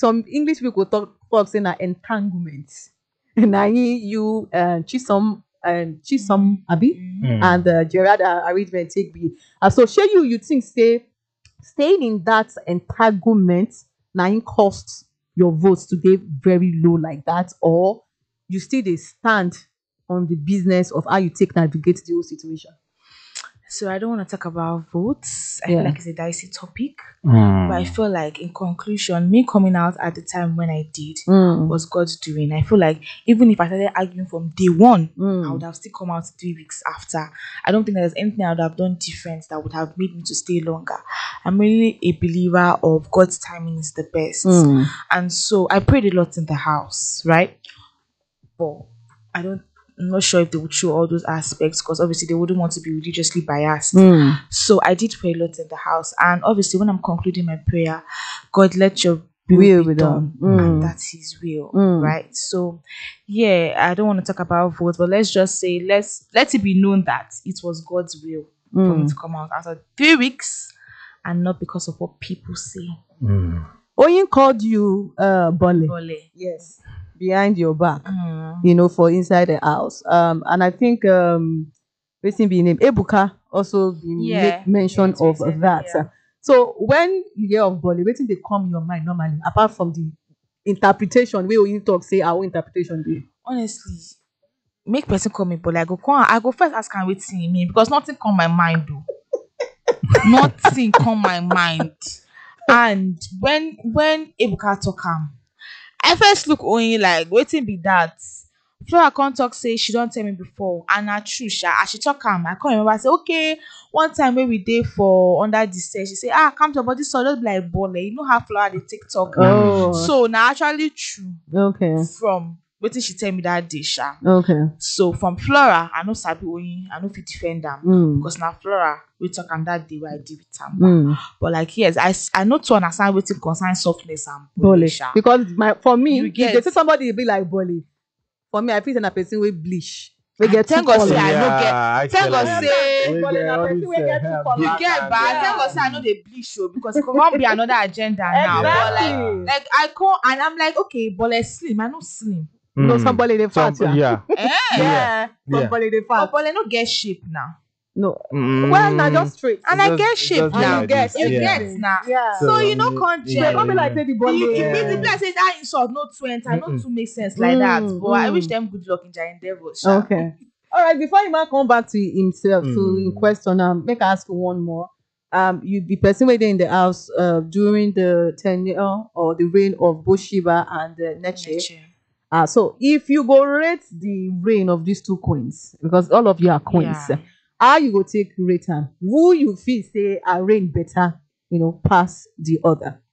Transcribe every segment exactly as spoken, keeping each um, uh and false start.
some English people talk talk saying na entanglement. Na you uh, Chisom and Chisom Abi Mm. and uh, Gerard uh, arrangement take be. And so share you you think stay staying in that entanglement now it costs your votes to get very low like that, or you still they stand on the business of how you take navigate the whole situation. So I don't want to talk about votes. I feel Yeah. like it's a dicey topic. Mm. But I feel like in conclusion, me coming out at the time when I did Mm. was God's doing. I feel like even if I started arguing from day one, Mm. I would have still come out three weeks after. I don't think there's anything I would have done different that would have made me to stay longer. I'm really a believer of God's timing is the best. Mm. And so I prayed a lot in the house, right? But I don't I'm not sure if they would show all those aspects because obviously they wouldn't want to be religiously biased. Mm. So I did pray a lot in the house, and obviously when I'm concluding my prayer, God, let your will, Will be be done, done. Mm. and that's His will, Mm. right? So, yeah, I don't want to talk about votes, but let's just say let's let it be known that it was God's will for me Mm. to come out after three weeks, and not because of what people say. Mm. Oyin called you uh Bole. Bole. Yes. Behind your back. Mm. You know, for inside the house. Um and I think um what's be name Ebuka also been Yeah. make mention Yes, of recently, that. yeah. So when you hear of Bole, waiting they come in your mind normally, apart from the interpretation, where you talk say our interpretation be. Honestly, make person call me Bole. I go come. I go first ask am wetin e mean because nothing come my mind though. Nothing come my mind. And when when Ebuka talk am, I first look Oyin like wetin be that. Flora come talk say she don tell me before, and na true sha. As she talk am, I come remember say okay. One time when we dey for under the stairs, she say ah calm your body so just be like Bole. You know how Flora dey take talk. Oh, So na actually true okay. from wetin she tell me that day sha. Okay. So from Flora, I no sabi Oyin, I no fit defend am Mm. because na Flora we talk am that day wey I dey with am. Mm. But like yes, I s- I no too understand wetin concern softness and Bole. Bole sha. Because my for me, You if get- they say somebody be like Bole, for me, I feel that person will bleach. We get Thank two God say colours. I no Yeah, get. Thank God actually. say We Bole get na all person this, wey get uh, two hair, colours. you black get and bad. red. Thank God say I know they bleach o because it can't be another agenda now. But like Exactly. like I come and I'm like okay, Bole slim. I no slim. No, Mm. somebody they fat. Some- yeah. yeah. Eh? Yeah. Yeah. Somebody they But fat. Bole no get shape now. No. Mm. Well, now just straight. And I Just- get shape just be now. And you like get this, You yeah. get now. Yeah. So, So, you know, um, can't yeah, They don't be like yeah. say the It, body. it Yeah. means the place say that insult no to enter, not Mm-mm. to make sense like that. Mm, But I wish mm. them good luck in their endeavors. sha. Okay. All right. Before you man come back to himself to Mm. in question, um, make I ask you one more. Um, you the person waiting in the house uh during the tenure or the reign of Boshiba and uh, Neche. Neche. Uh, so if you go rate the reign of these two queens, because all of you are queens, Yeah. how you go take rate am? Who you feel say a reign better, you know, pass the other?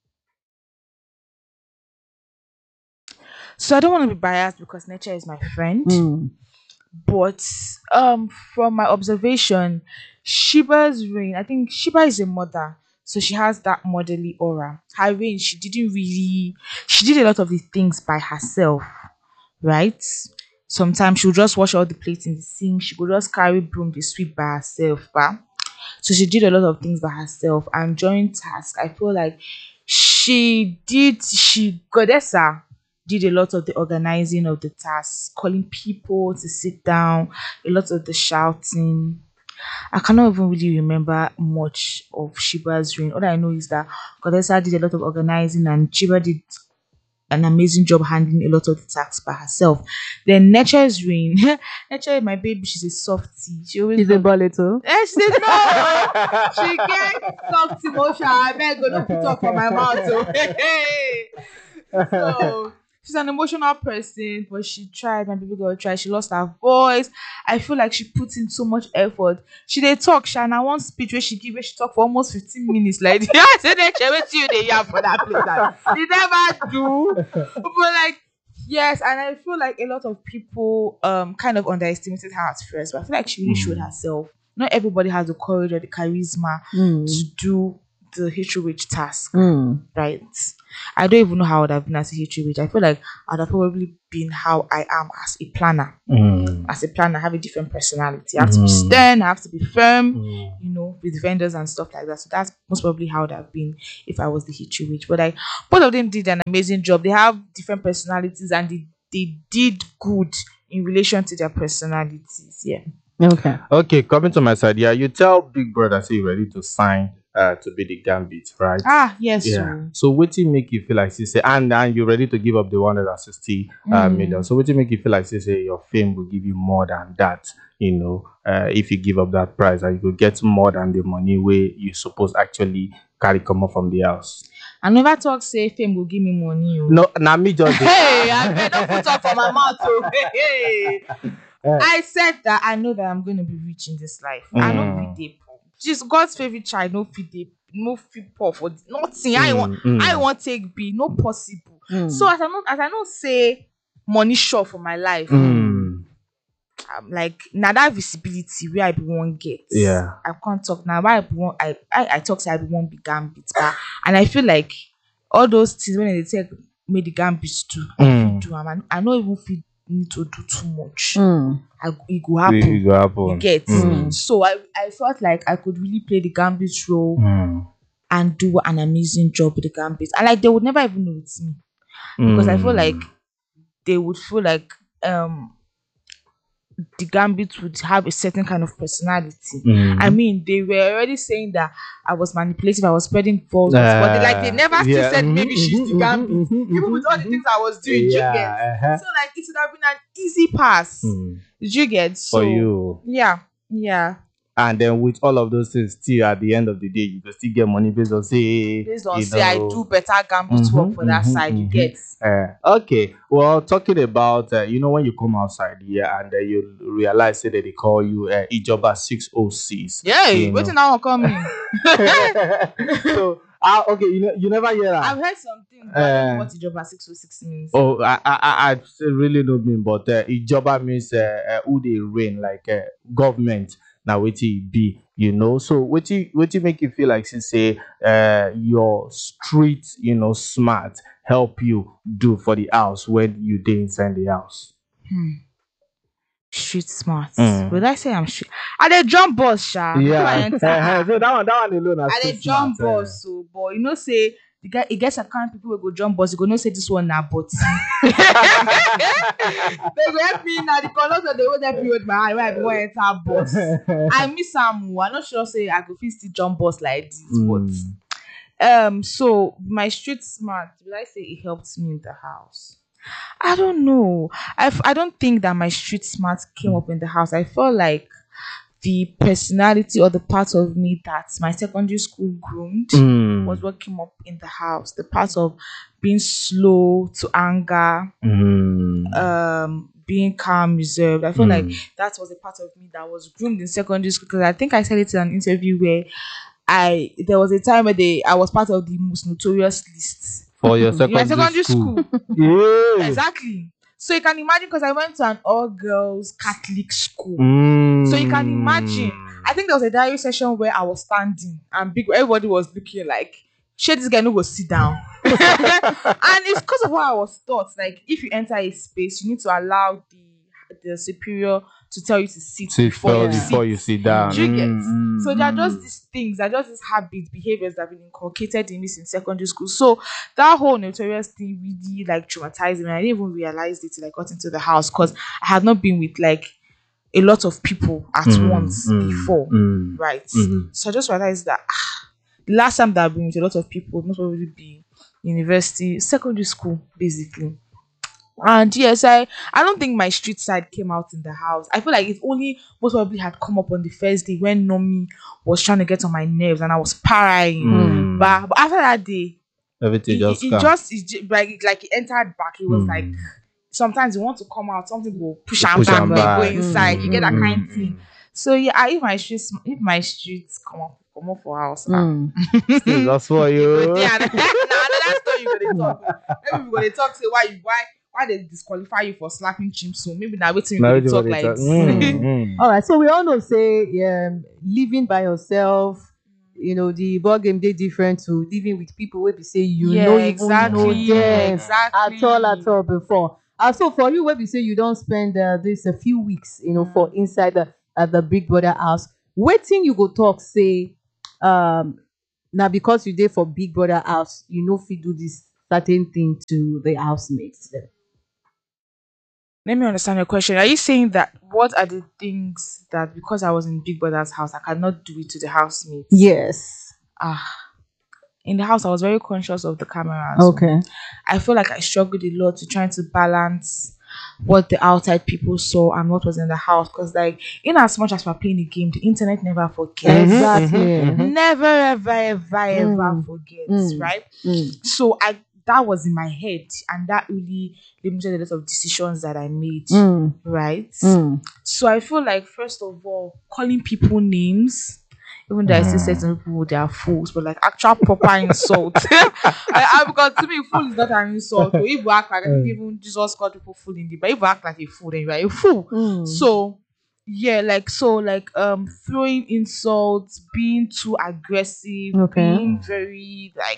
So I don't want to be biased because Neche is my friend. Mm. But um from my observation, Shiba's reign, I think Shiba is a mother. So she has that motherly aura. Her reign, she didn't really she did a lot of the things by herself, right? Sometimes she'll just wash all the plates in the sink. She could just carry broom, the sweep by herself. But so she did a lot of things by herself. And during task, I feel like she did she Godessa did a lot of the organizing of the tasks, calling people to sit down, a lot of the shouting. I cannot even really remember much of Shiba's reign. All I know is that Godessa did a lot of organizing and Shiba did an amazing job handling a lot of the tasks by herself. Then Neche's reign. Neche, my baby, she's a softie. She always She's a love- bullet too. Eh, she said no. She get soft emotion. I beg go not put up for my mouth. Oh. So she's an emotional person, but she tried. My baby girl tried. She lost her voice. I feel like she put in so much effort. She did talk. Shana one speech where she give where she talk for almost fifteen minutes. Like I said, that she wait till you dey yarn for that place. Like, she never do. But like yes, and I feel like a lot of people um kind of underestimated her at first, but I feel like she really showed herself. Not everybody has the courage or the charisma Mm. to do the H O H task, Mm. right? I don't even know how I would have been as a H O H. I feel like I'd have probably been how I am as a planner. Mm. As a planner, I have a different personality. I have to be Mm. stern, I have to be firm, Mm. you know, with vendors and stuff like that. So that's most probably how it would have been if I was the H O H. But like both of them did an amazing job. They have different personalities and they, they did good in relation to their personalities. Yeah. Okay. Okay, coming to my side, yeah, you tell Big Brother say you ready to sign uh to be the Gambit, right? Ah, yes. Yeah. So So what do make you feel like she say and and you're ready to give up the one hundred sixty uh, Mm. million? So what do make you feel like she say your fame will give you more than that? You know, uh, if you give up that price, and you could get more than the money where you supposed actually carry come up from the house. I never talk say fame will give me money. Oh. No, now me just dey- Hey, I better don't put up for my mouth. Oh. Hey, hey. Eh. I said that I know that I'm going to be rich in this life. I know Mm. fit dey poor. Just God's favorite child. No fit dey, no fit poor for nothing. I Mm, want, mm. I want take be no possible. Mm. So as I know, as I know, say money sure for my life. Mm. I'm like now that visibility where I be one get. Yeah. I can't talk now. Why I be one, I, I I talk say I be one big gambit, but and I feel like all those things when they take me the gambits do, Mm. do am. I, I know even feel need to do too much. Mm. I, it go happen. It- it go happen. You get. Mm. So I, I felt like I could really play the gambit role Mm. and do an amazing job with the gambit. And like they would never even know it's me. Because I feel Mm. like they would feel like um the gambit would have a certain kind of personality. Mm. I mean, they were already saying that I was manipulative, I was spreading false, but they, like they never still yeah. said maybe Mhm, she's mhm, the gambit. mhm, mhm, Even with all the mhm. things I was doing, you get. Yeah, uh-huh. So like it would have been an easy pass. Mm. Did you get? So For you. yeah, yeah. And then with all of those things, still at the end of the day, you can still get money based on say, Based on you say I know. do better gambit Mhm, work for that mhm, side, you mhm. get. Uh, okay, well, talking about uh, you know when you come outside here and uh, you realize say that they call you uh, Ijoba six oh six. Yeah, you know. waiting now come in. So ah, okay, you know you never hear that. I've heard something, but I don't Uh, know what Ijoba six oh six means. Oh, I, I, I I really don't mean, but uh, Ijoba means uh, uh, who they reign, like uh, government. Now, what it be, you know? So, what you what you make you feel like, since say, uh, your street, you know, smart help you do for the house when you dey inside the house. Street smart. Mm. Would I say I'm street? I dey jump bus, sha. Before I Yeah, enter. so that one, that one alone. I dey jump bus, so but you know say the guy it gets a kind of people will go jump bus. You go know say this one na but they go help me now. The conductor they will help me with my eye when I be wan enter bus. I miss am. I'm not sure say I go fit still jump bus like this, Mm. but um. So my street smart. Will I say it helped me in the house? I don't know. I f- I don't think that my street smart came up in the house. I felt like the personality or the part of me that my secondary school groomed Mm. was what came up in the house. The part of being slow to anger, Mm. um, being calm, reserved. I feel like Mm. that was a part of me that was groomed in secondary school because I think I said it in an interview where I there was a time where they I was part of the most notorious list. For your In secondary, my secondary school. Yeah. Exactly. So you can imagine because I went to an all girls Catholic school. Mm. So you can imagine. I think there was a diary session where I was standing and big everybody was looking like, shit, this guy no go sit down. And it's because of what I was taught. Like if you enter a space, you need to allow the the superior to tell you to sit Sit before first you before sit. you sit down. Do you get? Mm, So there are just mm. these things, there are just these habits, behaviors that have been inculcated in this in secondary school. So that whole notorious thing really like traumatized me. I didn't even realize it till I got into the house because I had not been with like a lot of people at Mm, once mm, before, mm, right? mhm. So I just realized that ah, the last time that I've been with a lot of people most probably be university, secondary school, basically. And yes, I I don't think my street side came out in the house. I feel like it only most probably had come up on the first day when Nomi was trying to get on my nerves and I was parrying. Mm. But, but after that day, Everything it, just it, it calm. just it, ju- like like it entered back. It was Mm. like sometimes you want to come out, something will push You and push back, am like go back. inside. You get that Mm, kind mm, of thing. So yeah, I, if my streets if my streets come up come up for house, ah, Mm. mm. That's for you. but yeah, now another story you gonna talk. Maybe we gonna talk say why you why why they disqualify you for slapping chimp. So maybe now waiting Now we we gonna talk do like it. this. Mm, mm. All right. So we all know say um, living by yourself you know, the ball game they different to living with people where we say you Yeah, know even exactly, know them exactly. at all at all before. And so for you, where we say you don't spend uh, this a few weeks, you know, for inside the at the big brother house, waiting you go talk say, um, now because you there for big brother house, you know if you do this certain thing to the housemates. Them. Let me understand your question. Are you saying that what are the things that because I was in Big Brother's house, I cannot do it to the housemates? Yes. Ah, in the house, I was very conscious of the cameras. Okay. I feel like I struggled a lot to trying to balance what the outside people saw and what was in the house. Because, like, in as much as we're playing the game, the internet never forgets. Exactly. Never, ever, ever, ever Mm. forgets, Mm. right? Mm. So I that was in my head, and that really limited a lot of decisions that I made, Mm. right? Mm. So I feel like first of all, calling people names, even though I still say to people they are fools, but like actual proper insult. I, I, because to me, fool is not an insult. So if you act like I think even Jesus called people fool in the but if you act like a fool, then you are a fool. Mm. So yeah, like so like um throwing insults, being too aggressive, Okay. being very like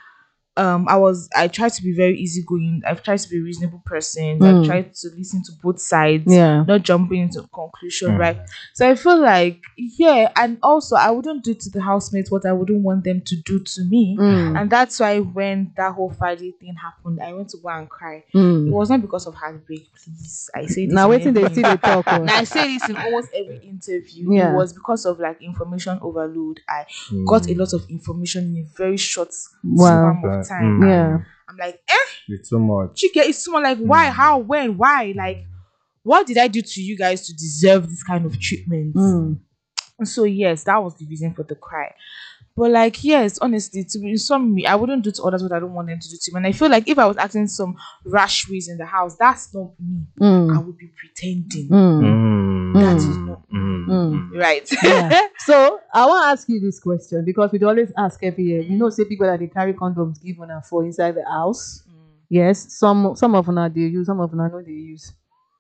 um I was I tried to be very easygoing. I've tried to be a reasonable person. I've Mm. tried to listen to both sides, Yeah. not jumping into conclusion, right? So I feel like yeah, and also I wouldn't do to the housemates what I wouldn't want them to do to me. Mm. And that's why when that whole Friday thing happened, I went to go and cry. It Mm. was not because of heartbreak, please. I say this Now in waiting they every see the talk. oh. and I say this in almost every interview. Yeah. It was because of like information overload. I got a lot of information in a very short Wow. span of Right. time. Mm. Yeah. I'm like, eh, It's too much. Chike, it's more like why, how, when, why? Like, what did I do to you guys to deserve this kind of treatment? Mm. So yes, that was the reason for the cry. But like, yes, honestly, to be in some me, I wouldn't do to others what I don't want them to do to me. And I feel like if I was acting some rash ways in the house, that's not me. I Mm. would be pretending. Mm. Mm. That is Mm. not Mm. right. Yeah. So I want to ask you this question because we always ask every year. You know, say people that they carry condoms given and for inside the house. Yes, some some of them they use, some of them know they use.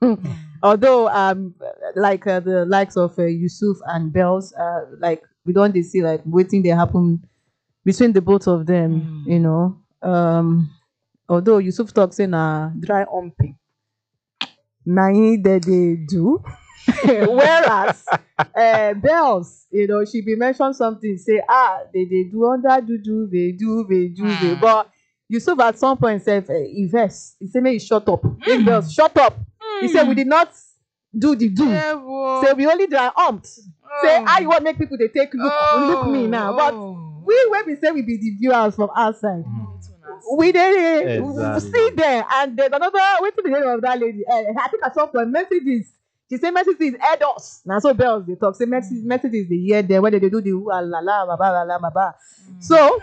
Although um like uh, the likes of uh, Yusuf and Bells, uh like we don't they see like waiting they happen between the both of them, Mm. you know. Um although Yusuf talks in a dry umping. Na him that they do. Whereas uh, Bells, you know, she be mention something, say, ah, they, they do under do do, they do, they do, they. Mm. But Yusuf at some point said, uh, Yves, he said, may shut up. Big Bells, shut up. He said, we did not do the do. Yeah, well, Say, we only dry umped. Say, how you want make people they take look, look me now. But oh. we, when we say we be the viewers from outside, Mm. we dey Exactly. see there, and there's another wetin the name of that lady uh, I think at some point messages she say messages heard us na so Bells dey talk say messages messages dey hear them when they dey do the ooh ah la la baba la la baba so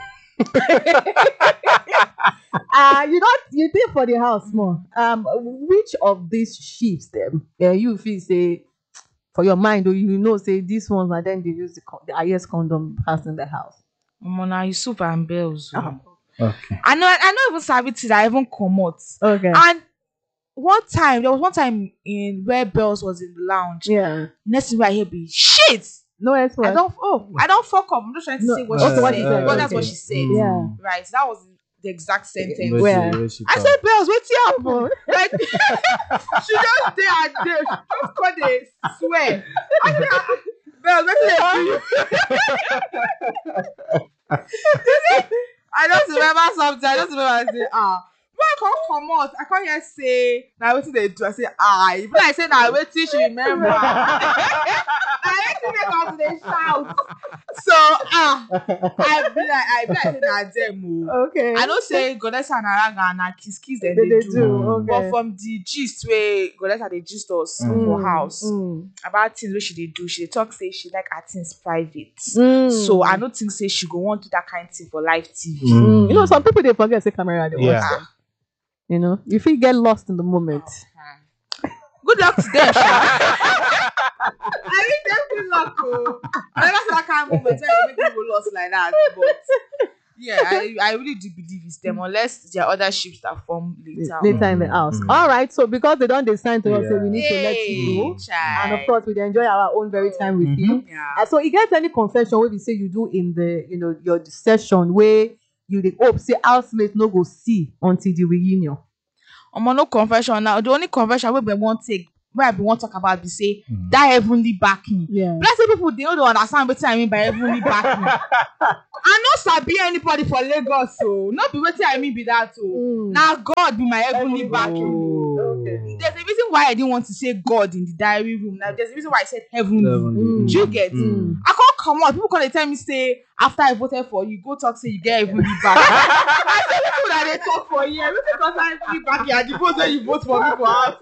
uh you don't you dey for the house more um which of these shifts dem uh, you feel say for your mind or you know say this ones na dem dey use the, con- the highest condom pass in the house. Omo, na Yusuf and Bells. oh. Ah. Okay. I know, I know even sabi till I even comot. Okay. And one time, there was one time in where Bells was in the lounge. Yeah. Next thing I hear be shit. No S I don't. Oh, I don't fuck up. I'm just trying to No, say what okay, she what said. she said, But that's okay. what she said. Yeah. Right. That was the exact sentence. Where Where? she- where she I talk? said, Bells, wait till happen. Like she just there and there. She just called they swear. I said, ah, ah, Bells, wait till they do. I just remember something. I just remember I say, ah, when I come come out, I can't hear say now what they do. I say, ah, if I say now wait till she remember. I wait till they come to the shout. So ah, I be like, I be like say na them. oh. Okay. I know say Godessa and Araga and na kiss kiss them they, they, they do. do. Mm. Okay. But from the gist where Godessa they gist us Mm. for house Mm. about things where she they do, she dey talk say she like her things private. Mm. So I don't think say she go want to do that kind of thing for live T V. Mm. You know, some people they forget say camera they Yeah. watch them. You know, you feel get lost in the moment. Good luck to them, Sha. I think them good luck. Oh. I never saw that kind of moment where they make people lost like that. But Yeah, I, I really do believe it's them, unless there are other ships that form later on. later in the house. Mhm. All right. So because they don't decide to us, so we Yeah. need to let you go. Hey, And of child. course, we dey enjoy our own very time with you. Yeah. Uh, so, you get any confession where we say you do in the, you know, your session where you dey hope say housemate no go see until the reunion. I'm on no confession now. The only confession we want take, where I be want talk about be say Mm. that heavenly backing. Yeah. Blessed people they don't understand what I mean by heavenly backing. I no sabi anybody for Lagos, so not be what I mean be that. So Mm. now God be my heavenly Heavenly backing. Okay. There's a reason why I didn't want to say God in the diary room. Now there's a reason why I said heavenly. Mm. Do you get? Mm. I can't come out. People can tell me say after I voted for you, go talk say you get heavenly backing. I say people that they talk for you, because I heavenly backing and the vote when you vote for me for house.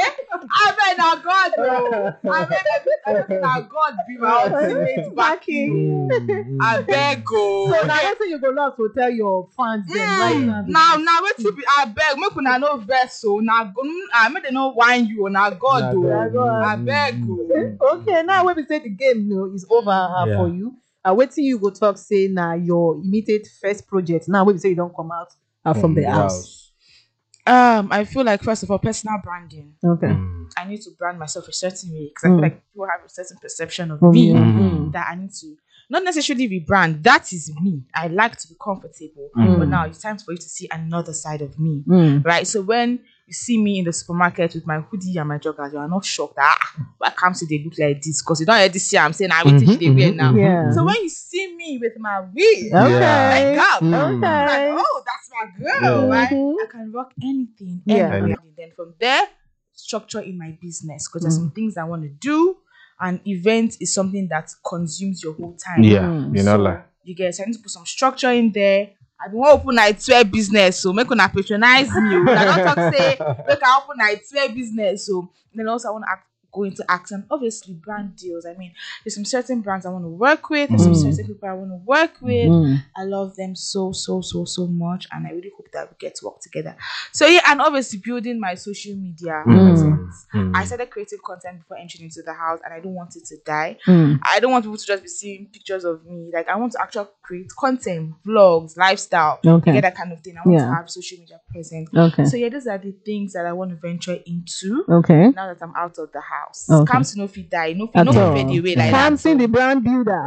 I bet now God though. I bet I bet now God be my ultimate backing. Mm. I beg go. So now let's say you go love to tell your fans them right now. Mm, now, now, wait till be. I beg, make una no vex so. Now, go. I make them no whine you. Now, God do. God. I beg go. Okay, now when we say the game you know, is over uh, Yeah. for you, uh, wait till you go talk say now your immediate first project. Now when we say you don't come out uh, from the house. Um, I feel like first of all, personal branding. Okay. Mm. I need to brand myself a certain way because I Mm. feel like people have a certain perception of Oh, me yeah. Mm. that I need to not necessarily rebrand. That is me. I like to be comfortable, Mm. but now it's time for you to see another side of me. Mm. Right, so when you see me in the supermarket with my hoodie and my joggers, you are not shocked that ah, why can't see they look like this? Because you don't already see I'm saying I will teach they wear now. Yeah. So when you see me with my wig, Okay. like up, Mm. like, Okay. oh, that's my girl, Yeah. right? Mhm. I can rock anything, Yeah. anywhere. And then from there, structure in my business because there's Mm. some things I want to do, and event is something that consumes your whole time. Yeah, Mm. you know, So, like. you get, I need to put some structure in there. I be want open nightwear business, so make una patronize me. oh. I don't talk say make I open nightwear business. So then also I want to act, go into acting. Obviously, brand deals. I mean, there's some certain brands I want to work with. There's some Mm. certain people I want to work with. Mm. I love them so so so so much, and I really hope that we get to work together. So yeah, and obviously building my social media Mm. presence. Mm. I started creating content before entering into the house, and I don't want it to die. Mm. I don't want people to just be seeing pictures of me. Like I want to actually create content, vlogs, lifestyle, Okay. get that kind of thing. I want Yeah. to have social media present. Okay. So yeah, these are the things that I want to venture into Okay. now that I'm out of the house. Okay. Comes to no fit die, no fit At no fit all. fade away like that. Kamsi the brand builder.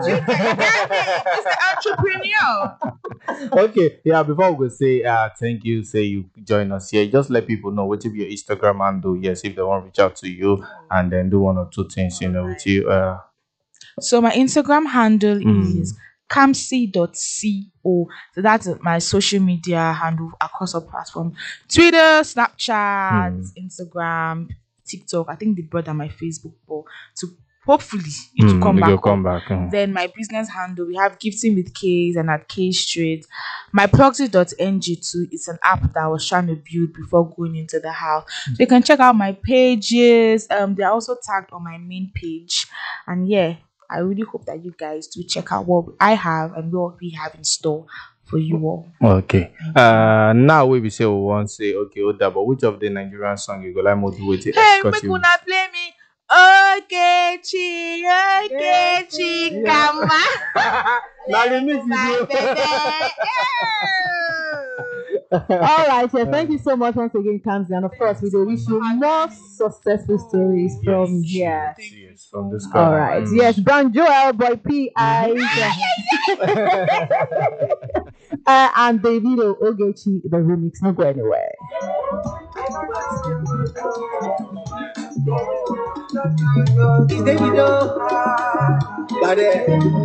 It's an entrepreneur. Okay, yeah, before we go say uh thank you, say you join us here, just let people know what your Instagram handle, yes, if they want to reach out to you and then do one or two things, you know, with you. Uh So my Instagram handle Mm. is camsy dot co. So that's my social media handle across all platforms. Twitter, Snapchat, Mm. Instagram, TikTok. I think they brought down my Facebook, but to hopefully it will mm, come you back. go up. come back. mm. Then my business handle, we have Gifting with K's and at K Street. My proxy dot n g too is an app that I was trying to build before going into the house. So you can check out my pages. Um, they're also tagged on my main page. And yeah, I really hope that you guys do check out what I have and what we have in store for you all. Okay. Uh now we be say we want say okay, Oda, but which of the Nigerian song you go like motivate to Hey, escort make you? una play me. Ogechi, Ogechi, come Now the mix my baby. All right, yeah, thank you so much once again, Kamsi. And of course, we do wish you more successful stories from here. Yes, yes, from this All corner. right, yes, Brand Joel, Boy P I, uh, and Davido Ogechi, the remix. No go anywhere. It's Davido. Bade.